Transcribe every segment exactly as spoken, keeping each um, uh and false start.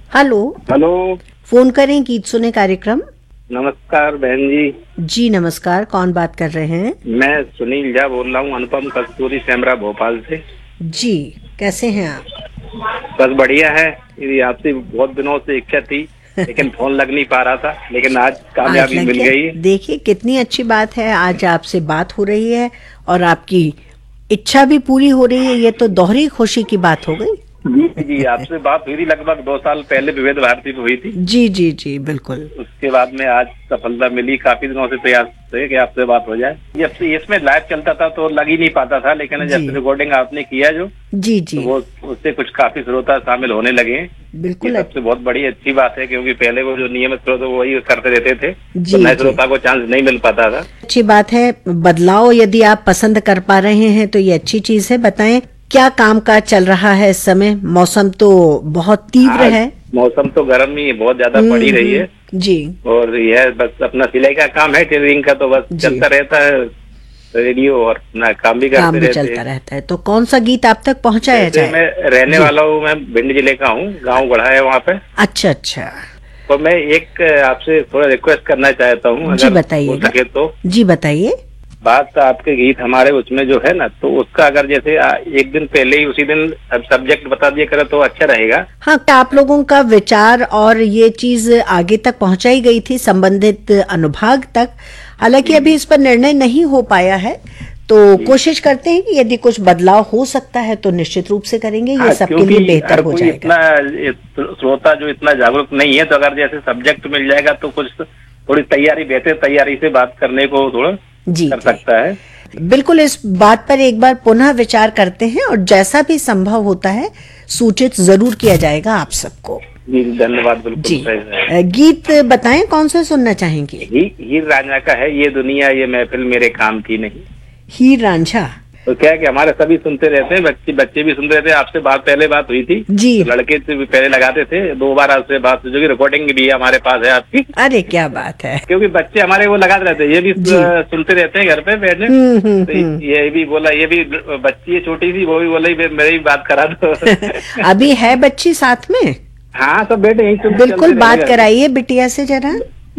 Hello hello. Phone करें गीत सुने कार्यक्रम। नमस्कार बहन जी। जी नमस्कार, कौन बात कर रहे हैं? मैं सुनील झा बोल रहा हूँ, अनुपम कस्तूरी सेमरा भोपाल से। जी, कैसे हैं आप? बस बढ़िया है। ये आपसे बहुत दिनों से इच्छा थी लेकिन फोन लग नहीं पा रहा था, लेकिन आज कामयाबी आज मिल गई। देखिए कितनी अच्छी बात है, आज आपसे बात हो रही है और आपकी इच्छा भी पूरी हो रही है। ये तो दोहरी खुशी की बात हो गई। जी जी, आपसे बात हुई थी लगभग दो साल पहले, विविध भारती पे हुई थी। जी जी जी बिल्कुल। उसके बाद में आज सफलता मिली। काफी दिनों से प्रयास थे कि आपसे बात हो जाए। ये इसमें लाइव चलता था तो लग ही नहीं पाता था, लेकिन जब रिकॉर्डिंग आपने किया जो जी जी तो वो उससे कुछ काफी श्रोता शामिल होने लगे। बिल्कुल, ये सबसे बहुत बड़ी अच्छी बात है, क्योंकि पहले वो जो नियमित श्रोता वही करते रहते थे जी, तो नए श्रोता को चांस नहीं मिल पाता था। अच्छी बात है। बदलाव यदि आप पसंद कर पा रहे हैं तो ये अच्छी चीज है। बताएं क्या काम काज चल रहा है इस समय? मौसम तो बहुत तीव्र है। मौसम तो गर्म ही बहुत ज्यादा पड़ी रही है जी। और यह बस अपना सिलाई का काम है, टेलरिंग का तो बस चलता रहता है। रेडियो और अपना काम भी करते काम भी रहते चलता रहता है। तो कौन सा गीत आप तक पहुंचाया जाए? मैं रहने वाला हूँ, मैं भिंड जिले का हूँ, गाँव गढ़ा है वहाँ पे। अच्छा अच्छा। तो मैं एक आपसे थोड़ा रिक्वेस्ट करना चाहता हूँ, जी अगर बताइए। हो सके तो। जी बताइए। बात आपके गीत हमारे उसमें जो है ना, तो उसका अगर जैसे एक दिन पहले ही उसी दिन सब्जेक्ट बता दिया करे तो अच्छा रहेगा। हाँ, क्या आप लोगों का विचार और ये चीज आगे तक पहुंचाई गई थी संबंधित अनुभाग तक? हालांकि अभी इस पर निर्णय नहीं हो पाया है, तो कोशिश करते हैं कि यदि कुछ बदलाव हो सकता है तो निश्चित रूप से करेंगे। ये सबके लिए बेहतर हो जाएगा। इतना श्रोता जो इतना जागरूक नहीं है, तो अगर जैसे सब्जेक्ट मिल जाएगा तो कुछ थोड़ी तैयारी, बेहतर तैयारी से बात करने को थोड़ा जी कर सकता है। बिल्कुल, इस बात पर एक बार पुनः विचार करते हैं और जैसा भी संभव होता है सूचित जरूर किया जाएगा आप सबको। जी धन्यवाद। बिल्कुल जी। गीत बताएं कौन सा सुनना चाहेंगे? ही, हीर रांझा का है, ये दुनिया ये महफिल मेरे काम की नहीं। हीर रांझा तो क्या है कि हमारे सभी सुनते रहते हैं, बच्चे बच्चे भी सुनते रहते हैं। आपसे बात पहले बात हुई थी जी, तो लड़के से भी पहले लगाते थे। दो बार आपसे बात, जो कि रिकॉर्डिंग भी हमारे पास है आपकी। अरे क्या बात है। क्योंकि बच्चे हमारे वो लगाते रहते हैं, ये भी सुनते रहते हैं घर पे बैठे। तो ये भी बोला, ये भी बच्ची है छोटी सी, वो भी बोला मेरी भी बात करा दो। अभी है बच्ची साथ में? हाँ सब बेटे यही। बिल्कुल, बात कराइए बिटिया से जरा।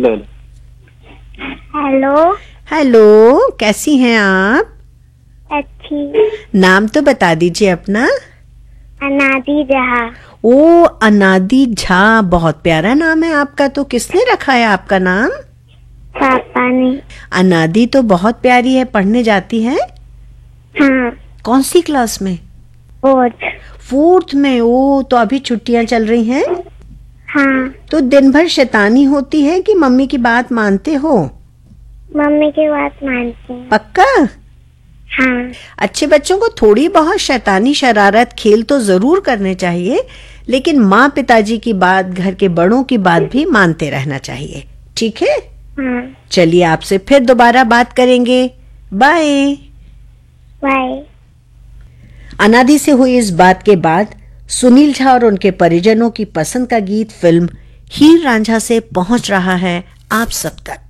हेलो। हेलो, कैसी हैं आप? अच्छी। नाम तो बता दीजिए अपना। अनादि झा। ओ अनादि झा, बहुत प्यारा नाम है आपका। तो किसने रखा है आपका नाम? पापा ने। अनादि तो बहुत प्यारी है। पढ़ने जाती है? हाँ। कौन सी क्लास में? फोर्थ। फोर्थ में। ओ तो अभी छुट्टियां चल रही हैं? हाँ। तो दिन भर शैतानी होती है कि मम्मी की बात मानते हो? मम्मी की बात मानते हैं। पक्का? हाँ। अच्छे बच्चों को थोड़ी बहुत शैतानी शरारत खेल तो जरूर करने चाहिए, लेकिन माँ पिताजी की बात, घर के बड़ों की बात भी मानते रहना चाहिए। ठीक है? हाँ। चलिए आपसे फिर दोबारा बात करेंगे। Bye bye. अनादि से हुई इस बात के बाद सुनील झा और उनके परिजनों की पसंद का गीत फिल्म हीर रांझा से पहुंच रहा है आप सब तक।